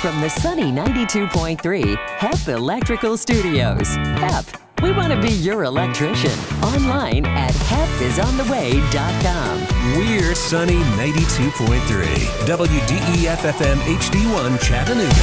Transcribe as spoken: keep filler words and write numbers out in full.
from the sunny ninety-two point three H E P Electrical Studios. H E P, we want to be your electrician. Online at heptisontheway dot com. We're sunny ninety-two point three W D E F F M H D one Chattanooga.